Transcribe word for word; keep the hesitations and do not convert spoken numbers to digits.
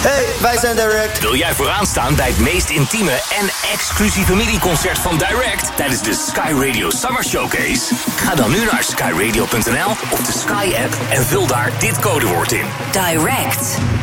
Hey, wij zijn Direct. Wil jij vooraan staan bij het meest intieme en exclusieve mini-concert van Direct tijdens de Sky Radio Summer Showcase? Ga dan nu naar sky radio punt n l of de Sky app en vul daar dit codewoord in. Direct.